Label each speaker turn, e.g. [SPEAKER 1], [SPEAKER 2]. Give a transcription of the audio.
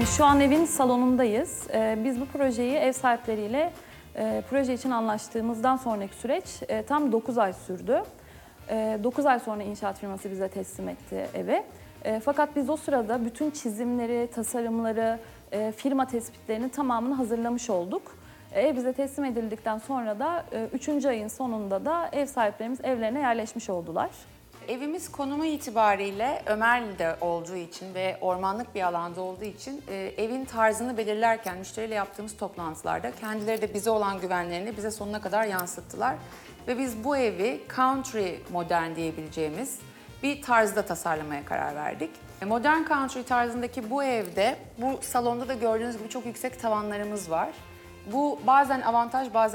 [SPEAKER 1] Şu an evin salonundayız. Biz bu projeyi ev sahipleriyle proje için anlaştığımızdan sonraki süreç tam 9 ay sürdü. 9 ay sonra inşaat firması bize teslim etti evi. Fakat biz o sırada bütün çizimleri, tasarımları, firma tespitlerinin tamamını hazırlamış olduk. Ev bize teslim edildikten sonra da 3. ayın sonunda da ev sahiplerimiz evlerine yerleşmiş oldular.
[SPEAKER 2] Evimiz konumu itibariyle Ömerli'de olduğu için ve ormanlık bir alanda olduğu için evin tarzını belirlerken müşteriyle yaptığımız toplantılarda kendileri de bize olan güvenlerini bize sonuna kadar yansıttılar. Ve biz bu evi country modern diyebileceğimiz bir tarzda tasarlamaya karar verdik. Modern country tarzındaki bu evde, bu salonda da gördüğünüz gibi çok yüksek tavanlarımız var. Bu bazen avantaj, bazen